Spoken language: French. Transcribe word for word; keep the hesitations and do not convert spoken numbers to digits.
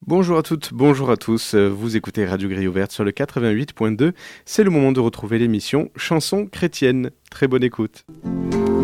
Bonjour à toutes, bonjour à tous, vous écoutez Radio Grille Ouverte sur le quatre-vingt-huit point deux, c'est le moment de retrouver l'émission Chansons chrétiennes. Très bonne écoute.